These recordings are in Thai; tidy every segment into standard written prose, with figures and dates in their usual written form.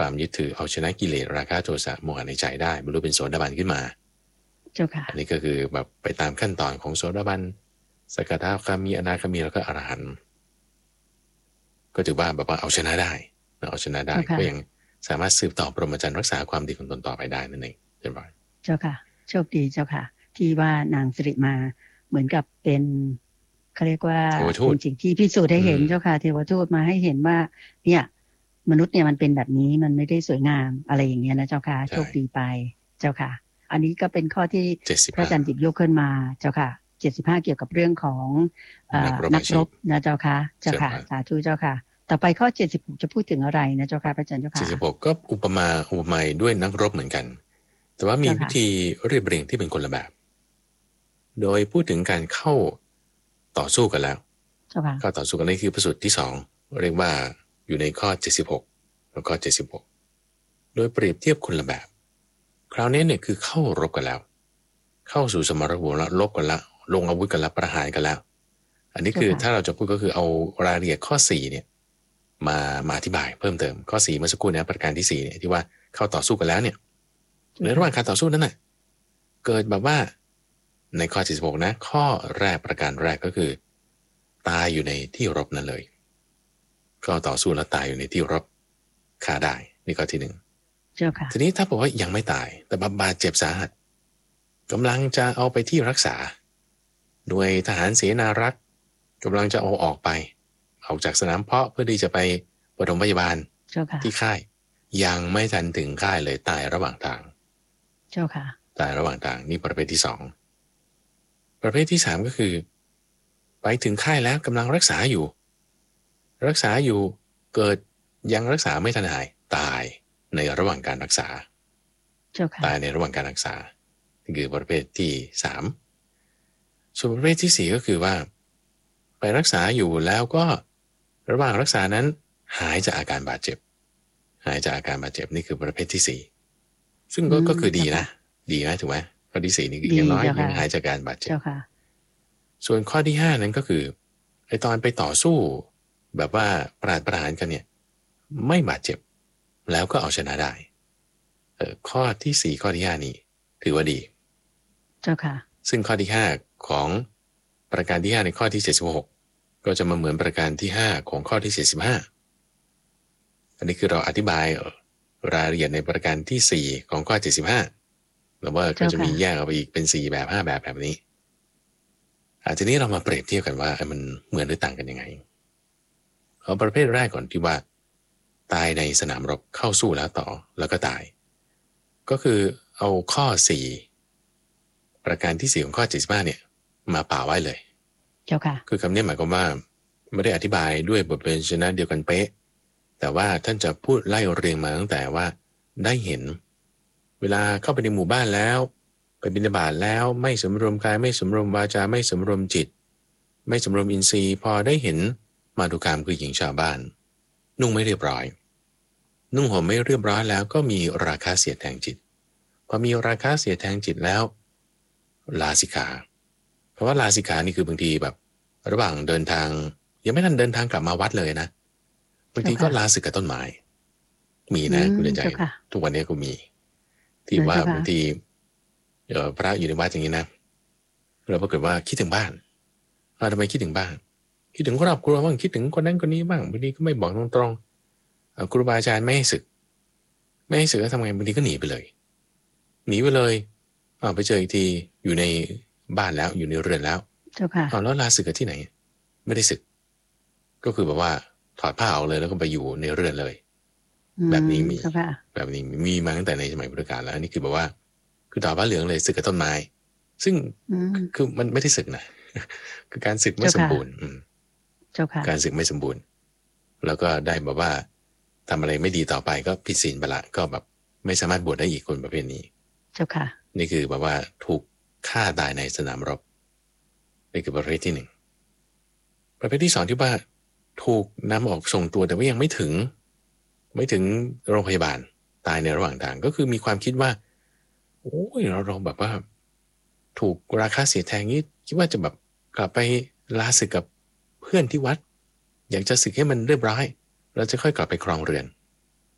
ความยึดถือเอาชนะกิเลสราคะโทสะโมหะในใจได้บรรลุเป็นโสดาบันขึ้นมาเจ้าค่ะอันนี้ก็คือแบบไปตามขั้นตอนของโสดาบันสกทาคามีอนาคามีแล้วก็อรหันต์ก็ถือว่าแบบว่าเอาชนะได้เอาชนะได้ก็ยังสามารถสืบต่อพรหมจรรย์รักษาความดีของตนต่อไปได้นั่นเองเช่นไรเจ้าค่ะโชคดีเจ้าค่ะที่ว่านางสิริมาเหมือนกับเป็นเขาเรียกว่าเป็นสิ่งที่พิสูจน์ให้เห็นเจ้าค่ะเทวทูตมาให้เห็นว่าเนี่ยมนุษย์เนี่ยมันเป็นแบบนี้มันไม่ได้สวยงามอะไรอย่างเงี้ยนะเจ้าค่ะโชคดีไปเจ้าค่ะอันนี้ก็เป็นข้อที่พระอาจารย์หยิบยกขึ้นมาเจ้าค่ะ75เกี่ยวกับเรื่องของนักรบนะเจ้าค่ะเจ้าค่ะสาธุเจ้าค่ะต่อไปข้อ76จะพูดถึงอะไรนะเจ้าค่ะพระอาจารย์เจ้าค่ะ 76ก็อุปไมยด้วยนักรบเหมือนกันแต่ว่ามีวิธีเรียบเรียงที่เป็นคนละแบบโดยพูดถึงการเข้าต่อสู้กันแล้วเข้าต่อสู้กันนี่คือประสูตรที่2เรียกว่าอยู่ในข้อ76แล้วก็76โดยเปรียบเทียบคนละแบบคราวนี้เนี่ยคือเข้ารบกันแล้วเข้าสู่สมรภูมิแล้วลบกันแล้วลงอาวุธกันแล้วประหารกันแล้วอันนี้คือถ้าเราจะพูดก็คือเอารายละเอียดข้อ4เนี่ยมาอธิบายเพิ่มเติมข้อ4เมื่อสักครู่นะประการที่4เนี่ยที่ว่าเข้าต่อสู้กันแล้วเนี่ยในระหว่างการต่อสู้นั้นน่ะเกิดแบบว่าในข้อ76นะข้อแรกประการแรกก็คือตายอยู่ในที่รบนั้นเลยก็ต่อสู้แล้วตายอยู่ในที่รบฆ่าได้นี่ข้อที่1ทีนี้ถ้าบอกว่ายังไม่ตายแต่บาดเจ็บสาหัสกำลังจะเอาไปที่รักษาหน่วยทหารเสนารักษ์กำลังจะเอาออกไปออกจากสนามเพาะเพื่อที่จะไปปฐมพยาบาลที่ค่ายยังไม่ทันถึงค่ายเลยตายระหว่างทางเจ้าค่ะตายระหว่างทางนี่ประเภทที่2ประเภทที่3ก็คือไปถึงค่ายแล้วกำลังรักษาอยู่เกิดยังรักษาไม่ทันหายตายในระหว่างการรักษาตายในระหว่างการรักษานี่คือประเภทที่3ส่วนประเภทที่4ก็คือว่าไปรักษาอยู่แล้วก็ระหว่างรักษานั้นหายจากอาการบาดเจ็บนี่คือประเภทที่4ซึ่งก็คือดีนะดีนะถูกไหมข้อที่4นี่คืออย่างน้อยยังหายจากการบาดเจ็บส่วนข้อที่5นั้นก็คือไอตอนไปต่อสู้แบบว่าประหารกันเนี่ยไม่บาดเจ็บแล้วก็เอาชนะได้ข้อที่4ข้อที่5นี่ถือว่าดีเจ้าค่ะซึ่งข้อที่5ของประการที่5ในข้อที่76ก็จะมาเหมือนประการที่5ของข้อที่75อันนี้คือเราอธิบายรายละเอียดในประการที่4ของข้อ75แล้วว่าก็จะมีแยกออกไปอีกเป็น4แบบ5แบบนี้ทีนี้เรามาเปรียบเทียบกันว่ามันเหมือนหรือต่างกันยังไงเอาประเภทแรกก่อนที่ว่าตายในสนามรบเข้าสู้แล้วต่อแล้วก็ตายก็คือเอาข้อ4ประการที่4ของข้อ75เนี่ยมาป่าไว้เลยเจ้าค่ะคือคำนี้หมายความว่าไม่ได้อธิบายด้วยบทเพลงชนะเดียวกันเป๊ะแต่ว่าท่านจะพูดไล่เรียงมาตั้งแต่ว่าได้เห็นเวลาเข้าไปในหมู่บ้านแล้วไปบิณฑบาตแล้วไม่สำรวมกายไม่สำรวมวาจาไม่สำรวมจิตไม่สำรวมอินทรีย์พอได้เห็นมาตุคามคือหญิงชาวบ้านนุ่งไม่เรียบร้อยนุ่งห่มไม่เรียบร้อยแล้วก็มีราคะเสียดแทงจิตพอมีราคะเสียดแทงจิตแล้วลาสิกขาเพราะว่าลาสิกขานี่คือบางทีแบบระหว่างเดินทางยังไม่ทันเดินทางกลับมาวัดเลยนะบางทีก็ลาสึกกับต้นไม้มีนะคุณเดินใจทุกวันนี้ก็มีที่ว่าบางทีพระอยู่ในวัดอย่างนี้นะเราปรากฏว่าคิดถึงบ้านทำไมคิดถึงบ้านคิดถึงครอบครัวบ้างคิดถึงคนนั้นคนนี้บ้างบางทีก็ไม่บอกตรงๆครูบาอาจารย์ไม่ให้ศึกแล้วทำไงบางทีก็หนีไปเลยไปเจออีกทีอยู่ในบ้านแล้วอยู่ในเรือนแล้วแล้วลาศึกกับที่ไหนไม่ได้ศึกก็คือแบบว่าถอดผ้าออกเลยแล้วก็ไปอยู่ในเรือนเลยแบบนี้มีแบบนี้มีมาตั้งแต่ในสมัยพุทธกาลแล้วอันนี้คือแบบว่าคือถอดผ้าเหลืองเลยศึกกับต้นไม้ซึ่งคือมันไม่ได้ศึกนะคือการศึกไม่สมบูรณ์การศึกไม่สมบูรณ์แล้วก็ได้แบบว่าทำอะไรไม่ดีต่อไปก็ผิดศีลไปละก็แบบไม่สามารถบวชได้อีกคนประเภทนี้เจ้าค่ะนี่คือแบบว่าถูกฆ่าตายในสนามรบนี่คือประเภทที่1ประเภทที่2ที่ว่าถูกนำออกส่งตัวแต่ว่ายังไม่ถึงโรงพยาบาลตายในระหว่างทางก็คือมีความคิดว่าโอ้ยเราแบบว่าถูกราคะเสียแทงนี้คิดว่าจะแบบกลับไปลาศึกกับเพื่อนที่วัดอยากจะศึกให้มันเรียบร้อยเราจะค่อยกลับไปครองเรือน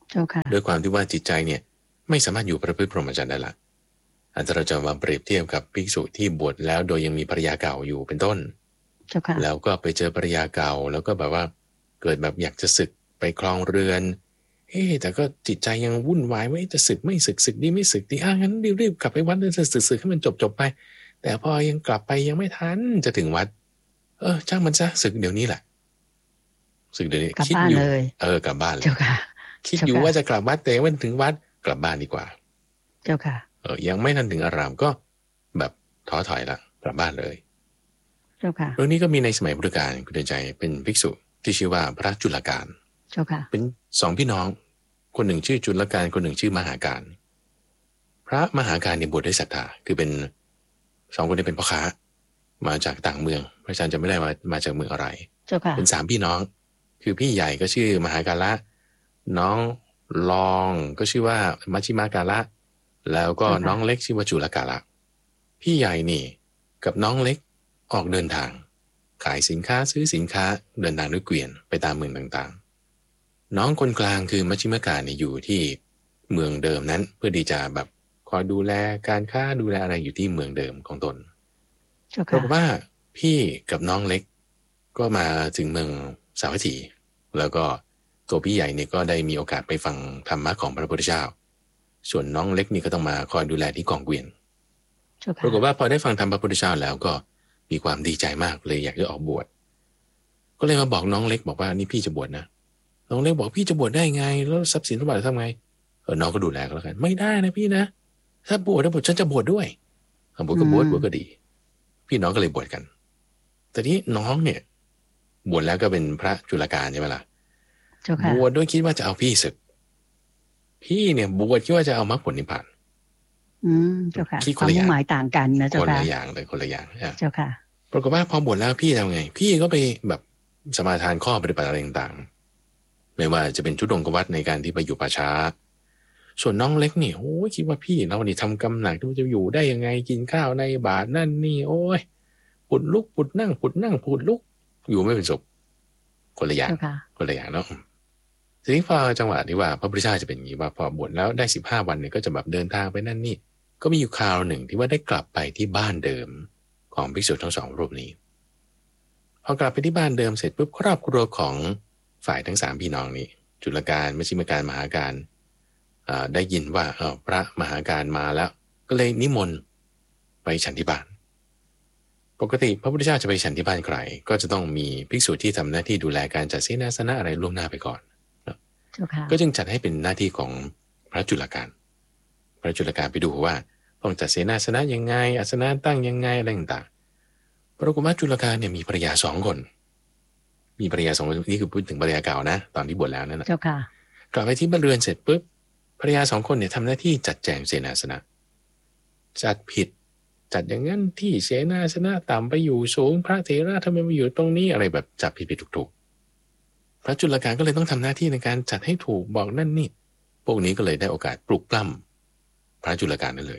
ด้วยความที่ว่าจิตใจเนี่ยไม่สามารถอยู่ประพฤติพรหมจรรย์ได้ละอันเราจะมาเปรียบเทียบกับภิกษุที่บวชแล้วโดยยังมีภรรยาเก่าอยู่เป็นต้นแล้วก็ไปเจอภรรยาเก่าแล้วก็แบบว่าเกิดแบบอยากจะสึกไปครองเรือนแต่ก็จิตใจยังวุ่นวายว่าจะสึกไม่สึกสึกดีไม่สึกดีงั้นรีบกลับไปวัดเลยสึกให้มันจบไปแต่พอยังกลับไปยังไม่ทันจะถึงวัดช่างมันซะสึกเดี๋ยวนี้แหละสึกเดี๋ยวนี้คิดอยู่กลับบ้านเลยคิดอยู่ว่าจะกลับวัดแต่วันถึงวัดกลับบ้านดีกว่าเจ้าค่ะยังไม่ทันถึงอารามก็แบบท้อถอยละกลับบ้านเลยเจ้าค่ะเรื่องนี้ก็มีในสมัยพุทธกาลคุณเดินใจเป็นภิกษุที่ชื่อว่าพระจุลการเจ้าค่ะเป็นสองพี่น้องคนหนึ่งชื่อจุลการคนหนึ่งชื่อมหาการพระมหาการเนี่ยบวชด้วยศรัทธาคือเป็นสองคนนี้เป็นพ่อค้ามาจากต่างเมืองพระอาจารย์จะไม่ได้มาจากเมืองอะไรเจ้าค่ะเป็นสามพี่น้องคือพี่ใหญ่ก็ชื่อมหาการะน้องรองก็ชื่อว่ามัชฌิมาการะแล้วก็น้องเล็กชื่อว่าจุลการะพี่ใหญ่นี่กับน้องเล็กออกเดินทางขายสินค้าซื้อสินค้าเดินทางด้วยเกวียนไปตามเมืองต่างๆน้องคนกลางคือมัชฌิมาการเนี่ยอยู่ที่เมืองเดิมนั้นเพื่อที่จะแบบคอยดูแลการค้าดูแลอะไรอยู่ที่เมืองเดิมของตนเพราะว่าพี่กับน้องเล็กก็มาถึงเมืองสาวัตถีแล้วก็ตัวพี่ใหญ่เนี่ยก็ได้มีโอกาสไปฟังธรรมะของพระพุทธเจ้าส่วนน้องเล็กนี่ก็ต้องมาคอยดูแลที่กองเกวียนปรากฏว่าพอได้ฟังธรรมพระพุทธเจ้าแล้วก็มีความดีใจมากเลยอยากจะออกบวชก็เลยมาบอกน้องเล็กบอกว่านี่พี่จะบวชนะน้องเล็กบอกพี่จะบวชได้ไงแล้วทรัพย์สินสมบัติทำไงน้องก็ดูแลก็แล้วกันไม่ได้นะพี่นะถ้าบวชฉันจะบวชด้วยบวชก็บวชก็ดีพี่น้องก็เลยบวชกันแต่นี้น้องเนี่ยบวชแล้วก็เป็นพระจุลการใช่ไหมล่ะบวชด้วยคิดว่าจะเอาพี่ศึกพี่เนี่ยบวชคิดว่าจะเอามรรคผลนิพพานเจ้าค่ะความมุ่งหมายต่างกันนะเจ้าค่ะคนละอย่างเลยคนละอย่างเจ้าค่ะปรากฏว่าพอบวชแล้วพี่ทำไงพี่ก็ไปแบบสมาทานข้อปฏิบัติอะไรต่างๆไม่ว่าจะเป็นชุดองควัตในการที่ไปอยู่ป่าช้าส่วนน้องเล็กนี่โอ้ยคิดว่าพี่เรานี่ทำกรรมหนักที่จะอยู่ได้ยังไงกินข้าวในบาตรนั่นนี่โอ้ยปุดลุกปุดนั่งปุดนั่งปุดลุกอยู่ไม่เป็นสุขคนละอย่างคนละอย่างเนาะทีนี้พอจังหวะที่ว่าพระพุทธเจ้าจะเป็นอย่างนี้ว่าพอบวชแล้วได้15 วันเนี่ยก็จะแบบเดินทางไปนั่นนี่ก็มีอยู่คราวหนึ่งที่ว่าได้กลับไปที่บ้านเดิมของภิกษุทั้งสองรูปนี้พอกลับไปที่บ้านเดิมเสร็จปุ๊บครอบครัวของฝ่ายทั้ง3พี่น้องนี้จุลการมัชฌิมาการมหาการได้ยินว่าพระมหาการมาแล้วก็เลยนิมนต์ไปฉันที่บ้านปกติพระพุทธเจ้าจะไปฉันที่บ้านใครก็จะต้องมีภิกษุที่ทำหน้าที่ดูแลการจัดเสนาสนะอะไรล่วงหน้าไปก่อนก็จึงจัดให้เป็นหน้าที่ของพระจุลการพระจุลการไปดูว่าต้องจัดเสนาสนะยังไงอาสนะตั้งยังไงอะไรต่างๆปรากฏว่าจุลการเนี่ยมีภรรยา2 คนมีภรรยา2 คนนี่คือพูดถึงภรรยาเก่านะตอนที่บวชแล้วนั่นแหละกลับไปที่บ้านเรือนเสร็จปุ๊บภรรยา2 คนเนี่ยทำหน้าที่จัดแจงเสนาสนะจัดผิดจัดอย่างนั้นที่เสนาสนะต่ำไปอยู่สูงพระเถระทำไมมาอยู่ตรงนี้อะไรแบบจับผิดถูกพระจุลการก็เลยต้องทำหน้าที่ในการจัดให้ถูกบอกนั่นนี่พวกนี้ก็เลยได้โอกาสปลุกปล้ำพระจุลการนั่นเลย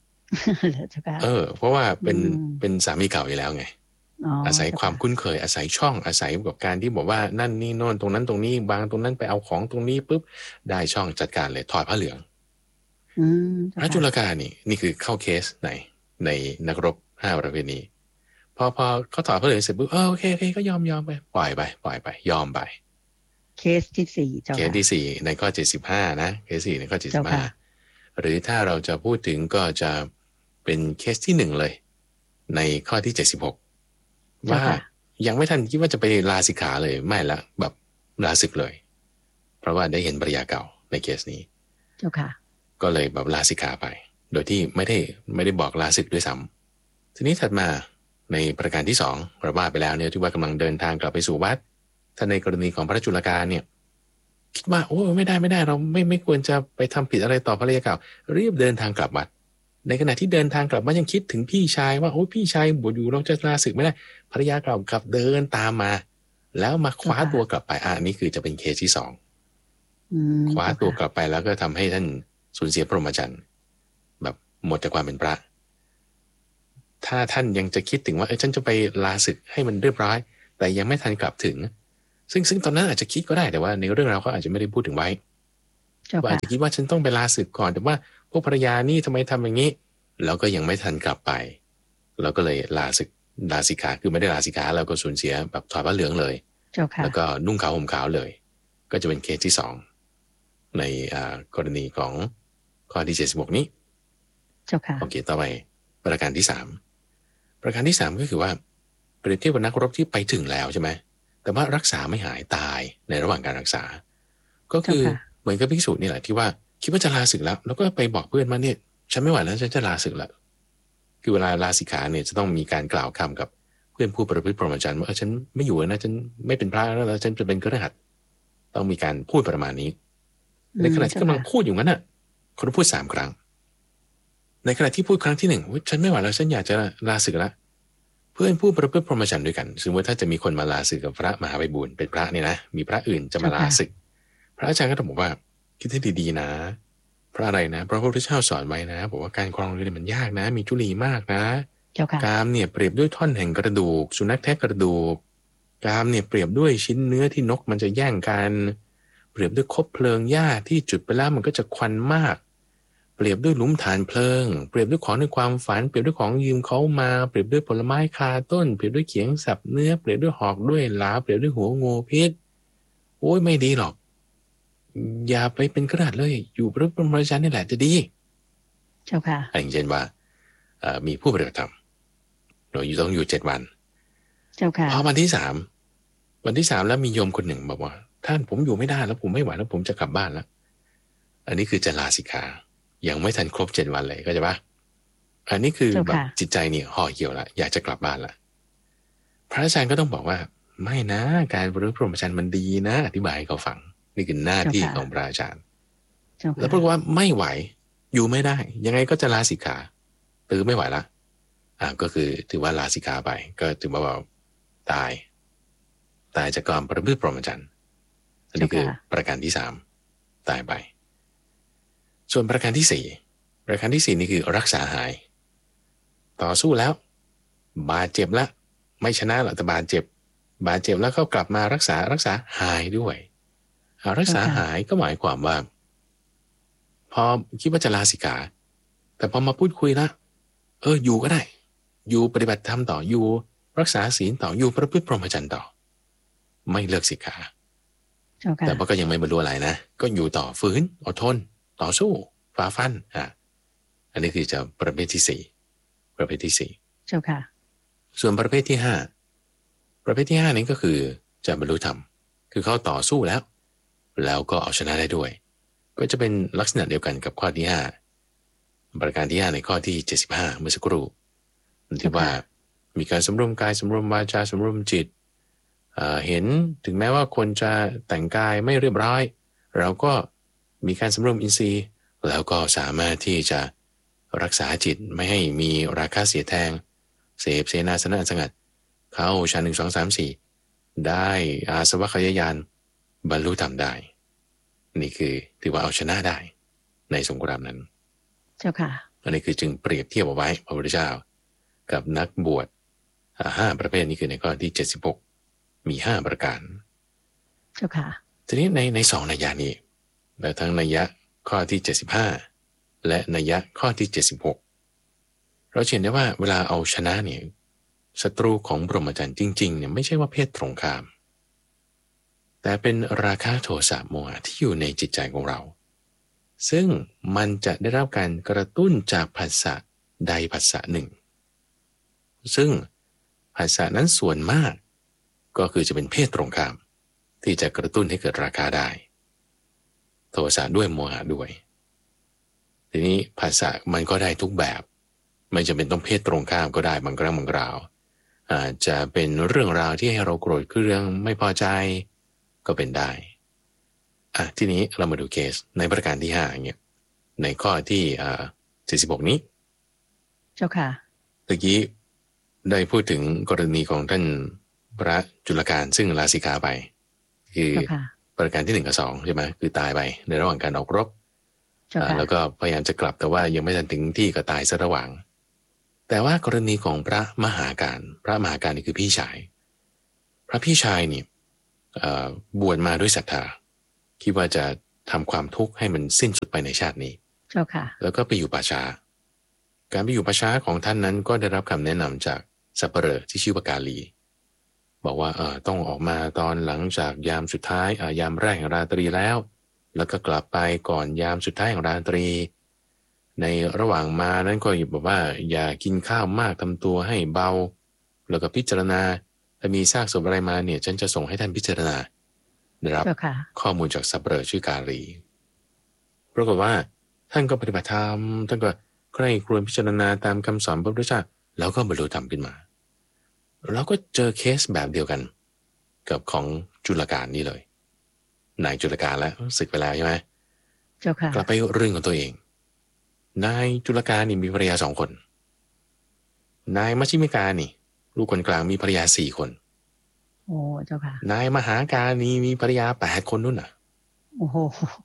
เพราะว่าเป็นสามีเก่าอยู่แล้วไงอาศัยความคุ้นเคยอาศัยช่องอาศัยกับการที่บอกว่านั่นนี่โน่นตรงนั้นตรงนี้บางตรงนั้นไปเอาของตรงนี้ปุ๊บได้ช่องจัดการเลยถอดผ้าเหลืองพระจุลการนี่คือเข้าเคสไหนในนักรบ5 ประเภทนี้พอเขาถอดผ้าเหลืองเสร็จปุ๊บโอเคก็ยอมไปปล่อยไปยอมไปเคสที่4เจ้าค่ะเคสที่4ในข้อ75นะเคส4ในข้อ75หรือถ้าเราจะพูดถึงก็จะเป็นเคสที่1เลยในข้อที่76ว่ายังไม่ทันคิดว่าจะไปลาสิกขาเลยไม่ละแบบลาศึกเลยเพราะว่าได้เห็นภรรยาเก่าในเคสนี้เจ้าค่ะก็เลยแบบลาสิกขาไปโดยที่ไม่ได้บอกลาศึกด้วยซ้ำทีนี้ถัดมาในประการที่2เราว่าไปแล้วเนี่ยที่ว่ากำลังเดินทางกลับไปสู่วัดถ้าในกรณีของพระจุลการเนี่ยคิดว่าโอ้ไม่ได้เราไม่ควรจะไปทำผิดอะไรต่อภรรยาเก่ารีบเดินทางกลับวัดในขณะที่เดินทางกลับวัดยังคิดถึงพี่ชายว่าโอ้พี่ชายบวชอยู่เราจะลาศึกไม่ได้ภรรยาเก่ากลับเดินตามมาแล้วมาคว้าตัวกลับไปนี่คือจะเป็นเคสที่2คว้าตัวกลับไปแล้วก็ทำให้ท่านสูญเสียพรหมจรรย์แบบหมดจากความเป็นพระถ้าท่านยังจะคิดถึงว่าฉันจะไปลาศึกให้มันเรียบร้อยแต่ยังไม่ทันกลับถึงซึ่งตอนนั้นอาจจะคิดก็ได้แต่ว่าในเรื่องราวเขาอาจจะไม่ได้พูดถึงไว้ว่าอาจจะคิดว่าฉันต้องไปลาศึกก่อนแต่ว่าพวกภรรยานี่ทำไมทำอย่างนี้แล้วก็ยังไม่ทันกลับไปเราก็เลยลาศึกลาสิกขาคือไม่ได้ลาสิกขาเราก็สูญเสียแบบถอดผ้าเหลืองเลยแล้วก็นุ่งขาวห่มขาวเลยก็จะเป็นเคสที่สองในกรณีของข้อที่76นี้โอเคต่อไปประการที่3ประการที่3ก็คือว่าเปรียบเทียบกับนักรบที่ไปถึงแล้วใช่ไหมแต่ว่ารักษาไม่หายตายในระหว่างการรักษาก็คือเหมือนกับภิกษุนี่แหละที่ว่าคิดว่าจะลาศึกแล้วก็ไปบอกเพื่อนมาเนี่ยฉันไม่ไหวแล้วฉันจะลาศึกแล้วคือเวลาลาสิกขาเนี่ยจะต้องมีการกล่าวคำกับเพื่อนผู้ประพฤติพรหมจรรย์ว่าฉันไม่อยู่นะฉันไม่เป็นพระแล้วฉันจะเป็นคฤหัสถ์ต้องมีการพูดประมาณนี้ในขณะที่กำลังพูดอยู่นั้นน่ะคนพูด3 ครั้งในขณะที่พูดครั้งที่1ฉันไม่ไหวแล้วฉันอยากจะลาศึกแล้วเพื่อนผู้ประพฤติพรหมจรรย์ด้วยกันสมมติถ้าจะมีคนมาลาศึกกับพระมหาไพบูลย์เป็นพระเนี่ยนะมีพระอื่นจะมาลาศึกพระอาจารย์ก็ต้องบอกว่าคิดให้ดีๆนะเพราะอะไรนะเพราะพระพุทธเจ้าสอนไว้นะบอกว่าการครองเรือนมันยากนะมีทุลีมากนะกามเนี่ยเปรียบด้วยท่อนแห่งกระดูกสุนัขแทะกระดูกกามเนี่ยเปรียบด้วยชิ้นเนื้อที่นกมันจะแย่งกันเปรียบด้วยคบเพลิงหญ้าที่จุดไปแล้วมันก็จะควันมากเปรียบด้วยหลุมฐานเพลิงเปรียบด้วยของในความฝันเปรียบด้วยของยืมเขามาเปรียบด้วยผลไม้คาต้นเปรียบด้วยเขียงสับเนื้อเปรียบด้วยหอกด้วยหลาเปรียบด้วยหัวงูพิษโอ้ยไม่ดีหรอกอย่าไปเป็นคฤหัสถ์เลยอยู่พระพรหมจรรย์นี่แหละจะดีเจ้าค่ะอย่างเช่นว่ามีผู้ปฏิบัติธรรมเราต้องอยู่7 วันเจ้าค่ะพอวันที่3แล้วมีโยมคนหนึ่งบอกว่าท่านผมอยู่ไม่ได้แล้วผมไม่ไหวแล้วผมจะกลับบ้านแล้วอันนี้คือจะลาสิกขายังไม่ทันครบ7 วันเลยก็จะว่าอันนี้คือแบบจิตใจเนี่ยห่อเหี่ยวละอยากจะกลับบ้านละพระอาจารย์ก็ต้องบอกว่าไม่นะการบริพรหมจรรย์มันดีนะอธิบายให้เขาฟังนี่คือหน้าที่ของพระอาจารย์แล้วบอกว่าไม่ไหวอยู่ไม่ได้ยังไงก็จะลาสิกขาไม่ไหวละก็คือถือว่าลาสิกขาไปก็ถือว่าตายจากการประพฤติพรหมจรรย์อันนี้คือประการที่3ตายไปส่วนประการที่4นี่คือรักษาหายต่อสู้แล้วบาดเจ็บแล้วไม่ชนะหรอกแต่บาดเจ็บแล้วก็กลับมารักษาหายด้วยรักษาหายก็หมายความว่าพอคิดว่าจะลาสิกขาแต่พอมาพูดคุยแล้วอยู่ก็ได้อยู่ปฏิบัติธรรมต่ออยู่รักษาศีลต่ออยู่ประพฤติพรหมจรรย์ต่อไม่เลิกสิกขาแต่ว่าก็ยังไม่บรรลุอะไรนะก็อยู่ต่อฝืนอดทนต่อสู้ฝ่าฟันอันนี้คือจะประเภทที่4 เจ้าค่ะส่วนประเภทที่5นี้ก็คือจะบรรลุธรรมคือเขาต่อสู้แล้วก็เอาชนะได้ด้วยก็จะเป็นลักษณะเดียวกันกับข้อที่5ประการที่5ในข้อที่75เมื่อสักครู่ที่ว่ามีการสำรวมกายสำรวมวาจาสำรวมจิตเห็นถึงแม้ว่าคนจะแต่งกายไม่เรียบร้อยเราก็มีการสำรวมอินทรีย์แล้วก็สามารถที่จะรักษาจิตไม่ให้มีราคะเสียแทงเสพเสนาสนะสงัดเข้าฌาน1 2 3 4ได้อาสวะขยายานบรรลุธรรมได้นี่คือถือว่าเอาชนะได้ในสงครามนั้นเจ้าค่ะอันนี้คือจึงเปรียบเทียบเอาไว้พระพุทธเจ้ากับนักบวช5 ประเภทนี้คือในข้อที่76มี5 ประการเจ้าค่ะทีนี้ใน2 นัยยะนี้และทั้งนัยยะข้อที่75และนัยยะข้อที่76เราเห็นได้ว่าเวลาเอาชนะเนี่ยศัตรูของพรหมจรรย์จริงๆเนี่ยไม่ใช่ว่าเพศตรงข้ามแต่เป็นราคะโทสะโมหะที่อยู่ในจิตใจของเราซึ่งมันจะได้รับการกระตุ้นจากผัสสะใดผัสสะหนึ่งซึ่งผัสสะนั้นส่วนมากก็คือจะเป็นเพศตรงข้ามที่จะกระตุ้นให้เกิดราคะได้โทสะด้วยโมหะด้วยทีนี้ผัสสะมันก็ได้ทุกแบบไม่จำเป็นต้องเพศตรงข้ามก็ได้บางครั้งบางคราวอาจจะเป็นเรื่องราวที่ให้เราโกรธเคืองไม่พอใจก็เป็นได้ทีนี้เรามาดูเคสในประการที่5เนี่ยในข้อที่46นี้เจ้าค่ะตะกี้ได้พูดถึงกรณีของท่านพระจุลกาณซึ่งลาสิกขาไปคือประการที่1กับ2ใช่ไหมคือตายไปในระหว่างการออกรบแล้วก็พยายามจะกลับแต่ว่ายังไม่ทันถึงที่ก็ตายซะระหว่างแต่ว่ากรณีของพระมหาการนี่คือพี่ชายพระพี่ชายนี่บวชมาด้วยศรัทธาคิดว่าจะทำความทุกข์ให้มันสิ้นสุดไปในชาตินี้เจ้าค่ะแล้วก็ไปอยู่ป่าช้าการไปอยู่ป่าช้าของท่านนั้นก็ได้รับคำแนะนำจากสัปเหร่อที่ชื่อว่ากาลีบอกว่าต้องออกมาตอนหลังจากยามสุดท้ายยามแรกของราตรีแล้วก็กลับไปก่อนยามสุดท้ายของราตรีในระหว่างมานั้นก็บอกว่าอย่ากินข้าวมากทำตัวให้เบาแล้วก็พิจารณาถ้ามีซากศพอะไรมาเนี่ยฉันจะส่งให้ท่านพิจารณาได้รับข้อมูลจากสัปเหร่อชื่อกาลีปรากฏว่าท่านก็ปฏิบัติธรรมท่านก็ใคร่ครวญพิจารณาตามคำสอนพระพุทธเจ้าแล้วก็บรรลุธรรมขึ้นมาแล้วก็เจอเคสแบบเดียวกันกับของจุลกาลนี่เลยนายจุลกาลแล้วศึกไปแล้วใช่ไหมเจ้าค่ะกลับไปเรื่องของตัวเองนายจุลกาลนี่มีภรรยา2 คนนายมัชฌิมิกานี่ลูกคนกลางมีภรรยา4 คนโอ้เจ้าค่ะนายมหากานีมีภรรยา8 คนนู่นน่ะโอ้โห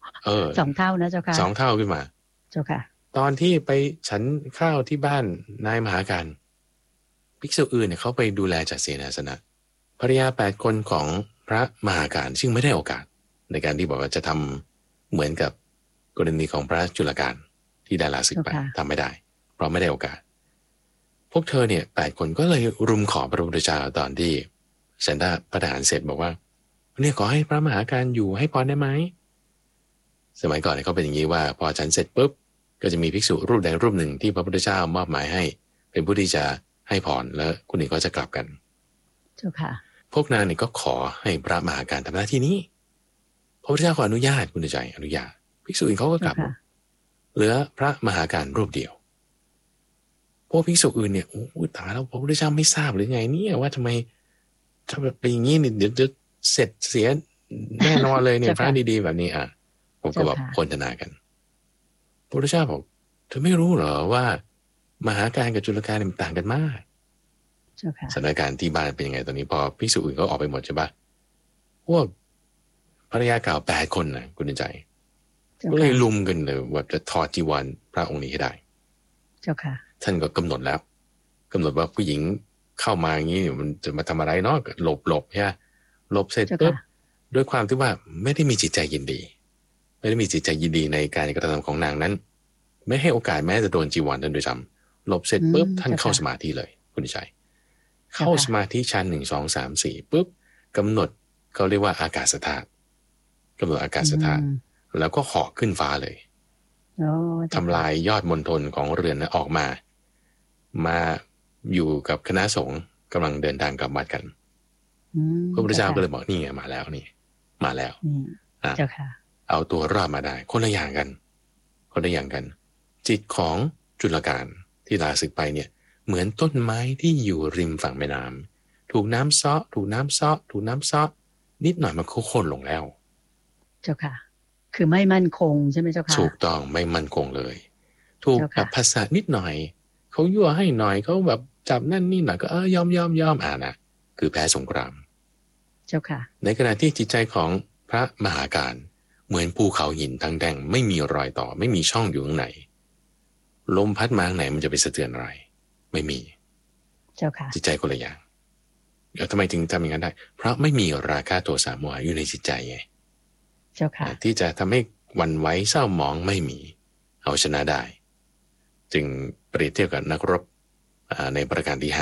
2 เท่านะเจ้าค่ะ 2 เท่าขึ้นมาเจ้าค่ะตอนที่ไปฉันข้าวที่บ้านนายมหาการภิกษุอื่นเนี่ยเขาไปดูแลจัดเสนาสนะภรรยา8 คนของพระมหาการซึ่งไม่ได้โอกาสในการที่บอกว่าจะทำเหมือนกับกรณีของพระจุลกาลที่ได้ลาศึกไปทำไม่ได้เพราะไม่ได้โอกาสพวกเธอเนี่ย8 คนก็เลยรุมขอพระพุทธเจ้าตอนที่ฉันได้ประทานเสร็จบอกว่าเนี่ยขอให้พระมหาการอยู่ให้พรได้ไหมสมัยก่อนเขาเป็นอย่างนี้ว่าพอฉันเสร็จปุ๊บก็จะมีภิกษุรูปใดรูปหนึ่งที่พระพุทธเจ้ามอบหมายให้เป็นผู้ที่จะให้พรแล้วคนอื่นก็จะกลับกันเจ้าค่ะพวกนางเนี่ยก็ขอให้พระมหาการทำหน้าที่นี้พระพุทธเจ้าขออนุญาตคุณใจอนุญาตภิกษุอื่นเขาก็กลับเหลือพระมหาการรูปเดียวพวกภิกษุอื่นเนี่ยโอ้ตายแล้วพระพุทธเจ้าไม่ทราบหรือไงเนี่ยว่าทำไมถ้าเป็นอย่างนี้เนี่ยเดี๋ยวจะเสร็จเสียแน่นอนเลยเนี่ยพระดีๆแบบนี้ผมก็แบบพรรณนากันพระพุทธเจ้าบอกเธอไม่รู้เหรอว่ามหาการกับจุลกาลมันต่างกันมากสถานการณ์ที่บ้านเป็นยังไงตอนนี้พอภิกษุอื่นเขาออกไปหมดใช่ปะพวกภรรยาเก่า8 คนนะคุณใจก็เลยลุมกันเลยว่าจะถอดจีวรพระองค์นี้ให้ได้เจ้าค่ะท่านก็กำหนดแล้วกำหนดว่าผู้หญิงเข้ามาอย่างนี้มันจะมาทำอะไรเนาะหลบใช่ไหมหลบเสร็จปุ๊บด้วยความที่ว่าไม่ได้มีจิตใจยินดีไม่ได้มีจิตใจยินดีในการกระทำของนางนั้นไม่ให้โอกาสแม้จะโดนจีวรท่านโดยซ้ำหลบเสร็จปุ๊บท่านเข้าสมาธิเลยคุณชัยเข้าสมาธิชั้น1 2 3 4ปุ๊บกำหนดเขาเรียกว่าอากาศธาตุกำหนดอากาศธาตุแล้วก็เหาะขึ้นฟ้าเลยทำลายยอดมณฑลของเรือนออกมาอยู่กับคณะสงฆ์กำลังเดินทางกลับวัดกันพระพุทธเจ้าก็เลยบอกนี่ไงมาแล้วนี่มาแล้วเอาตัวรอดมาได้คนละอย่างกันจิตของจุลกาลที่ลาศึกไปเนี่ยเหมือนต้นไม้ที่อยู่ริมฝั่งแม่น้ำถูกน้ำซ้อนิดหน่อยมันโค่นลงแล้วเจ้าค่ะคือไม่มั่นคงใช่ไหมเจ้าค่ะถูกต้องไม่มั่นคงเลยถูกแบบภาษานิดหน่อยเขายั่วให้หน่อยเขาแบบจับนั่นนี่หน่อยก็ยอมนะคือแพ้สงครามเจ้าค่ะในขณะที่จิตใจของพระมหาการเหมือนภูเขาหินทั้งแดงไม่มีรอยต่อไม่มีช่องอยู่ข้างในลมพัดมาข้างไหนมันจะไปสะเทือนอะไรไม่มีเจ้าค่ะจิตใจคนละอย่างแล้วทำไมถึงทำอย่างนั้นได้เพราะไม่มีราคะโทสะโมหะอยู่ในจิตใจไงเจ้าค่ะที่จะทำให้หวั่นไหวเศร้าหมองไม่มีเอาชนะได้จึงเปรียบเทียบกับนักรบในประการที่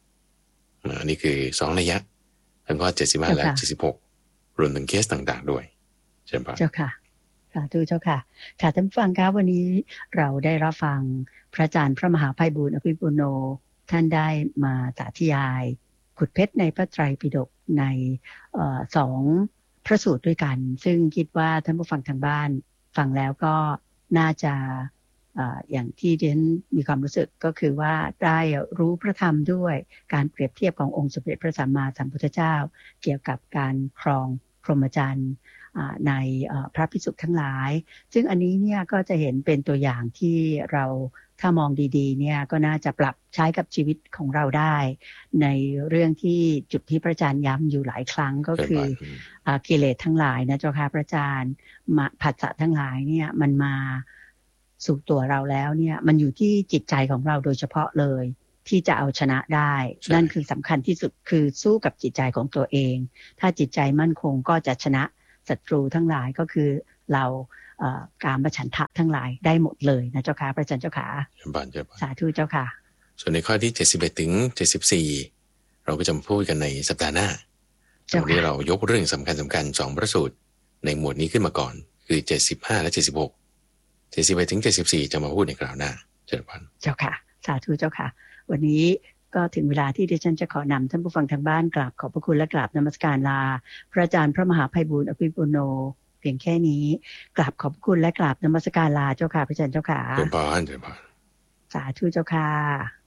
5อันนี้คือ2 นัยยะทั้งข้อ75และ76รวมถึงเคสต่างๆด้วยเช่นเจ้าค่ะสาธุเจ้าค่ะค่ะท่านฟังครับวันนี้เราได้รับฟังพระอาจารย์พระมหาไพบูลย์อภิปุโนท่านได้มาสาธยายขุดเพชรในพระไตรปิฎกใน2 พระสูตรด้วยกันซึ่งคิดว่าท่านผู้ฟังทางบ้านฟังแล้วก็น่าจะอย่างที่เรียนมีความรู้สึกก็คือว่าได้รู้พระธรรมด้วยการเปรียบเทียบขององค์สมเด็จพระสัมมาสัมพุทธเจ้าเกี่ยวกับการครองพรหมจรรย์ในพระภิกษุทั้งหลายซึ่งอันนี้เนี่ยก็จะเห็นเป็นตัวอย่างที่เราถ้ามองดีๆเนี่ยก็น่าจะปรับใช้กับชีวิตของเราได้ในเรื่องที่จุดที่พระอาจารย์ย้ำอยู่หลายครั้งก็คือกิเลสทั้งหลายนะเจ้าค่ะพระอาจารย์ผัสสะทั้งหลายเนี่ยมันมาสู่ตัวเราแล้วเนี่ยมันอยู่ที่จิตใจของเราโดยเฉพาะเลยที่จะเอาชนะได้นั่นคือสำคัญที่สุดคือสู้กับจิตใจของตัวเองถ้าจิตใจมั่นคงก็จะชนะศัตรูทั้งหลายก็คือเรากามฉันทะทั้งหลายได้หมดเลยนะเจ้าค่ะพระอาจารย์เจ้าค่ะสาธุเจ้าค่ะส่วนในข้อที่71ถึง74เราก็จะมาพูดกันในสัปดาห์หน้าวันนี้เรายกเรื่องสำคัญ2พระสูตรในหมวดนี้ขึ้นมาก่อนคือ75และ76 71ถึง74จะมาพูดในคราวหน้าเจ้าค่ะสาธุเจ้าค่ะวันนี้ก็ถึงเวลาที่ดิฉันจะขอนำท่านผู้ฟังทางบ้านกราบขอบพระคุณและกราบนมัสการลาพระอาจารย์พระมหาไพบูลย์อภิปุโนเพียงแค่นี้กราบขอบคุณและกราบนมัสการลาเจ้าค่ะพระอาจารย์เจ้าค่ะเจริญพรสาธุเจ้าค่ะ